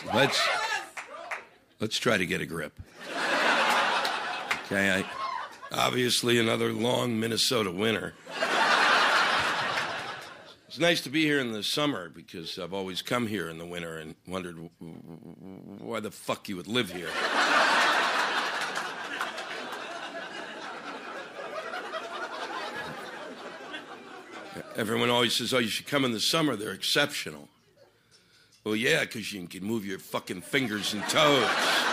let's try to get a grip. Okay, obviously another long Minnesota winter. It's nice to be here in the summer because I've always come here in the winter and wondered why the fuck you would live here. Everyone always says, oh, you should come in the summer. They're exceptional. Well, yeah, because you can move your fucking fingers and toes.